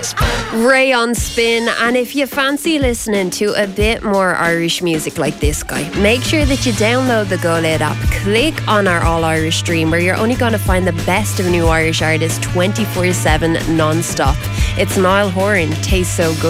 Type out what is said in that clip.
Ray on Spin, and if you fancy listening to a bit more Irish music like this guy, make sure that you download the Go Loud app. Click on our All Irish stream where you're only going to find the best of new Irish artists 24/7 non-stop. It's Niall Horan, Tastes So Good.